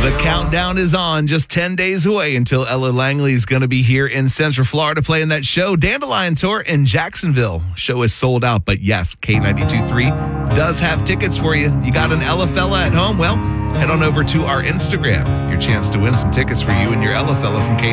The countdown is on. Just 10 days away until Ella Langley's going to be here in Central Florida playing that show, Dandelion Tour in Jacksonville. Show is sold out, but yes, K92.3 does have tickets for you. You got an Ella fella at home? Well, head on over to our Instagram. Your chance to win some tickets for you and your Ella fella from K92.